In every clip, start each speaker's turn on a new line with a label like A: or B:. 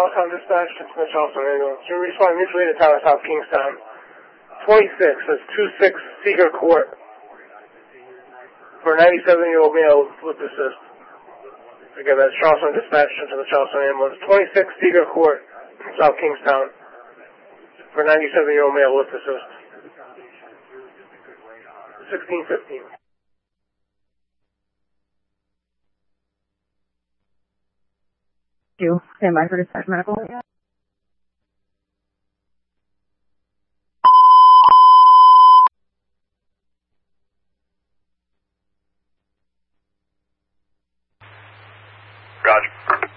A: Charlestown dispatch to the Charlestown ambulance. You respond mutually to Tower South Kingstown. 26, that's 26 Seeger Court. For a 97-year-old male with assist. Again, that's Charlestown dispatch to the Charlestown ambulance. 26 Seeger Court, South Kingstown. For a 97-year-old male with assist. 1615.
B: Stand by for dispatch medical.
C: Roger.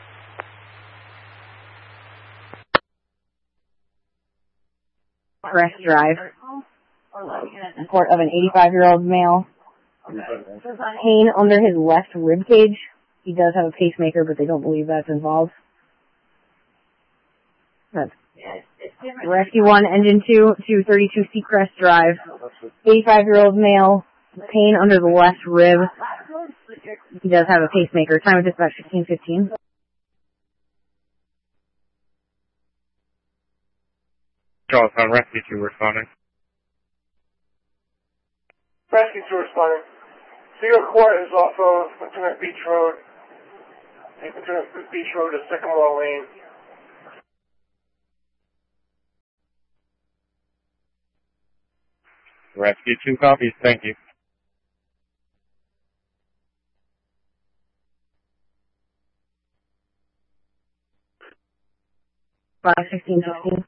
B: Rest Drive. Report of an 85-year-old male. Pain under his left rib cage. He does have a pacemaker, but they don't believe that's involved. That's Rescue 1, Engine 2, 232 Seacrest Drive. 85-year-old male. Pain under the left rib. He does have a pacemaker. Time of dispatch 16:15.
C: Charlestown Rescue 2 responding.
A: Rescue 2 responding. Seeger Court is off of Lieutenant Beach Road. Take Lieutenant Beach Road to Sycamore Lane.
C: Rescue 2 copies, thank you.
B: 5:16:16.